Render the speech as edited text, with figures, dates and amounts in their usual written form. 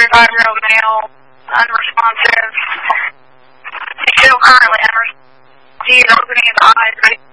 35-year-old male, unresponsive. He's still currently unresponsive. He is opening his eyes, but